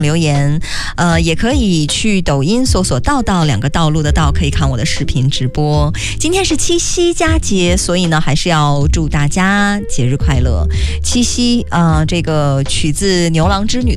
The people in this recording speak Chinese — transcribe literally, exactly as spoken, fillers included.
留言，呃，也可以去抖音搜索道道两个道路的道，可以看我的视频直播。今天是七夕佳节，所以呢，还是要祝大家节日快乐。七夕啊、呃，这个取自牛郎织女